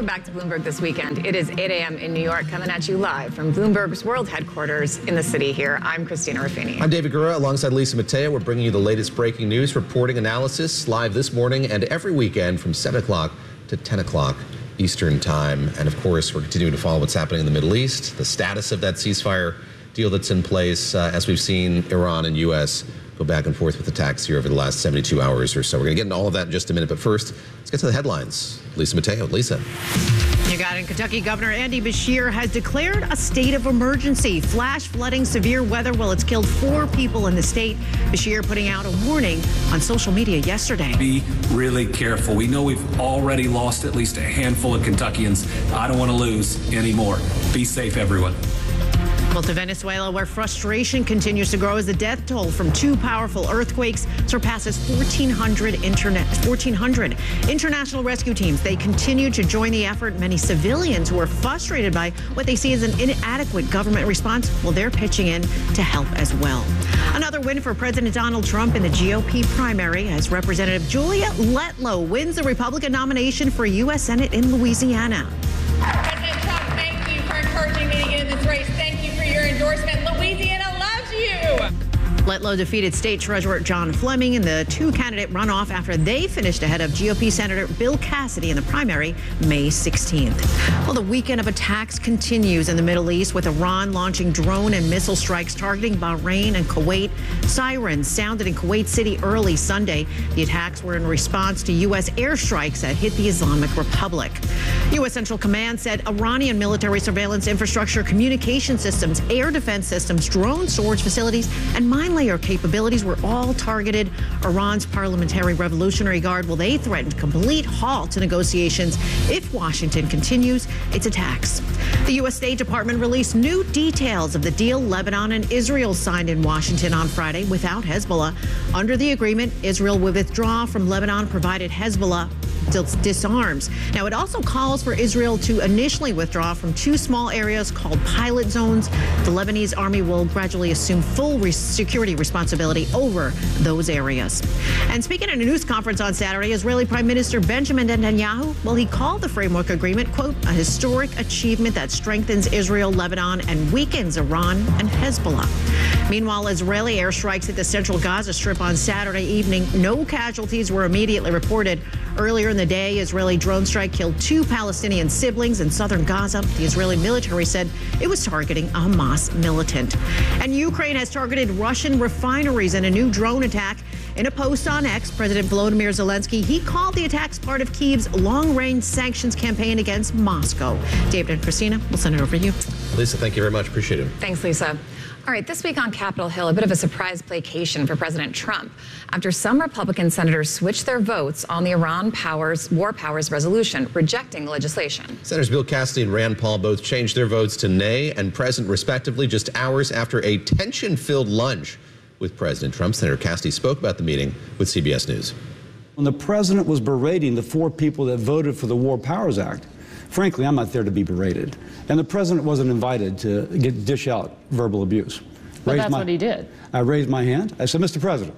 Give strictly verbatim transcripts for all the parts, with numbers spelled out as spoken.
Welcome back to Bloomberg This Weekend. It is eight a.m. in New York, coming at you live from Bloomberg's world headquarters in the city here. I'm Christina Ruffini. I'm David Gura, alongside Lisa Mateo. We're bringing you the latest breaking news, reporting, analysis, live this morning and every weekend from seven o'clock to ten o'clock Eastern Time. And of course, we're continuing to follow what's happening in the Middle East, the status of that ceasefire deal that's in place, uh, as we've seen Iran and U S go back and forth with attacks here over the last seventy-two hours or so. We're going to get into all of that in just a minute. But first, let's get to the headlines. Lisa Mateo. Lisa. You got it. Kentucky Governor Andy Beshear has declared a state of emergency. Flash flooding, severe weather. Well, it's killed four people in the state. Beshear putting out a warning on social media yesterday. Be really careful. We know we've already lost at least a handful of Kentuckians. I don't want to lose any more. Be safe, everyone. Well, to Venezuela, where frustration continues to grow as the death toll from two powerful earthquakes surpasses fourteen hundred, internet, fourteen hundred. International rescue teams, they continue to join the effort. Many civilians who are frustrated by what they see as an inadequate government response, well, they're pitching in to help as well. Another win for President Donald Trump in the G O P primary as Representative Julia Letlow wins the Republican nomination for U S Senate in Louisiana. President Trump, thank you for encouraging me to get in this race. Thank you for your endorsement. Louisiana loves you. Letlow defeated State Treasurer John Fleming in the two-candidate runoff after they finished ahead of G O P Senator Bill Cassidy in the primary May sixteenth. Well, the weekend of attacks continues in the Middle East, with Iran launching drone and missile strikes targeting Bahrain and Kuwait. Sirens sounded in Kuwait City early Sunday. The attacks were in response to U S airstrikes that hit the Islamic Republic. U S Central Command said Iranian military surveillance infrastructure, communication systems, air defense systems, drone storage facilities, and mine layer capabilities were all targeted. Iran's Parliamentary Revolutionary Guard, well, they threatened complete halt to negotiations if Washington continues its attacks. The U S State Department released new details of the deal Lebanon and Israel signed in Washington on Friday without Hezbollah. Under the agreement, Israel would withdraw from Lebanon, provided Hezbollah disarms. Now, it also calls for Israel to initially withdraw from two small areas called pilot zones. The Lebanese army will gradually assume full re- security responsibility over those areas. And speaking at a news conference on Saturday, Israeli Prime Minister Benjamin Netanyahu, well, he called the framework agreement, quote, a historic achievement that strengthens Israel, Lebanon, and weakens Iran and Hezbollah. Meanwhile, Israeli airstrikes hit the central Gaza Strip on Saturday evening. No casualties were immediately reported. Earlier in the day, Israeli drone strike killed two Palestinian siblings in southern Gaza. The Israeli military said it was targeting a Hamas militant. And Ukraine has targeted Russian refineries in a new drone attack. In a post on X, President Volodymyr Zelensky, he called the attacks part of Kyiv's long-range sanctions campaign against Moscow. David and Christina, we'll send it over to you. Lisa, thank you very much. Appreciate it. Thanks, Lisa. All right, this week on Capitol Hill, a bit of a surprise placation for President Trump after some Republican senators switched their votes on the Iran powers, War Powers Resolution, rejecting the legislation. Senators Bill Cassidy and Rand Paul both changed their votes to nay and present, respectively, just hours after a tension-filled lunch with President Trump. Senator Cassidy spoke about the meeting with C B S News. When the president was berating the four people that voted for the War Powers Act, frankly, I'm not there to be berated. And the president wasn't invited to get, dish out verbal abuse. But raised that's my, what he did. I raised my hand. I said, Mister President,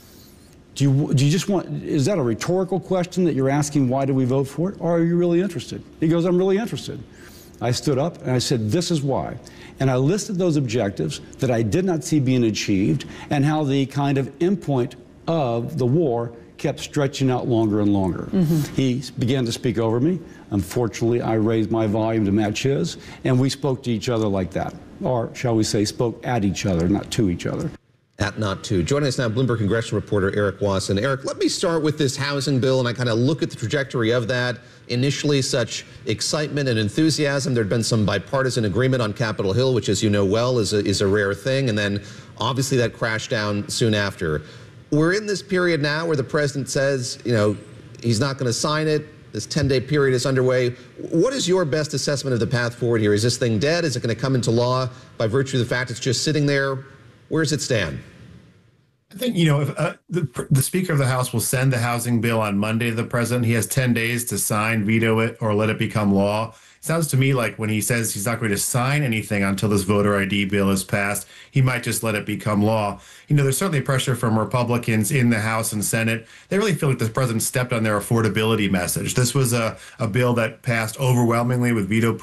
do you, do you just want, is that a rhetorical question that you're asking, why do we vote for it? Or are you really interested? He goes, I'm really interested. I stood up and I said, this is why. And I listed those objectives that I did not see being achieved and how the kind of endpoint of the war kept stretching out longer and longer. Mm-hmm. He began to speak over me. Unfortunately, I raised my volume to match his, and we spoke to each other like that. Or, shall we say, spoke at each other, not to each other. At not to. Joining us now, Bloomberg congressional reporter Eric Wasson. Eric, let me start with this housing bill, and I kind of look at the trajectory of that. Initially, such excitement and enthusiasm. There'd been some bipartisan agreement on Capitol Hill, which, as you know well, is a, is a rare thing. And then, obviously, that crashed down soon after. We're in this period now where the president says, you know, he's not going to sign it. This ten-day period is underway. What is your best assessment of the path forward here? Is this thing dead? Is it going to come into law by virtue of the fact it's just sitting there? Where does it stand? I think, you know, if uh, the, the Speaker of the House will send the housing bill on Monday to the president, he has ten days to sign, veto it, or let it become law. sounds to me like when he says he's not going to sign anything until this voter I D bill is passed, he might just let it become law. You know, there's certainly pressure from Republicans in the House and Senate. They really feel like the president stepped on their affordability message. This was a, a bill that passed overwhelmingly with veto